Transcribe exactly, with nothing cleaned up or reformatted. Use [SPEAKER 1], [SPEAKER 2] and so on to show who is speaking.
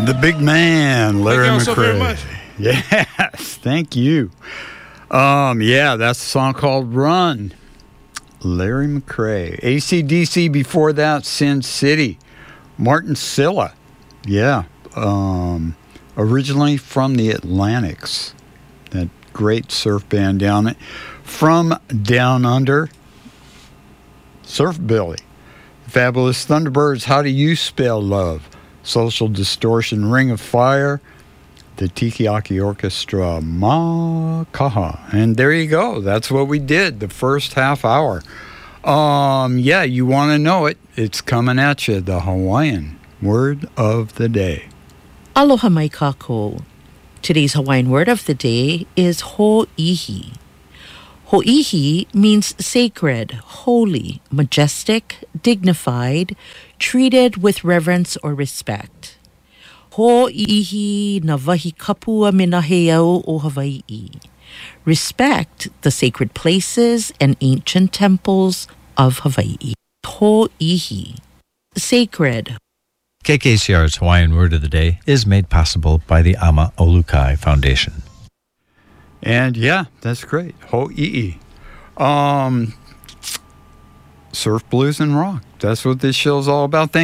[SPEAKER 1] The big man, Larry
[SPEAKER 2] Thank you all so very much.
[SPEAKER 1] Yes, thank you. Um, yeah, that's a song called Run. Larry McCray. A C D C before that, Sin City. Martin Silla. Yeah. Um, originally from the Atlantics. That great surf band down it. From Down Under, Surf Billy. Fabulous Thunderbirds, How Do You Spell Love? Social Distortion, Ring of Fire. The Tikiaki Orchestra, Ma Kaha. And there you go. That's what we did the first half hour. Um, yeah, you want to know it. It's coming at you, the Hawaiian word of the day.
[SPEAKER 3] Aloha mai kākou. Today's Hawaiian word of the day is ho'ihi. Ho'ihi means sacred, holy, majestic, dignified, treated with reverence or respect. Ho'ihi na wahi kapua me na heiau o Hawaii. Respect the sacred places and ancient temples of Hawaii. Ho'ihi. Sacred.
[SPEAKER 4] K K C R's Hawaiian Word of the Day is made possible by the Ama Olukai Foundation.
[SPEAKER 1] And yeah, that's great. Ho'i'i. Um, surf, blues, and rock. That's what this show's all about. Thank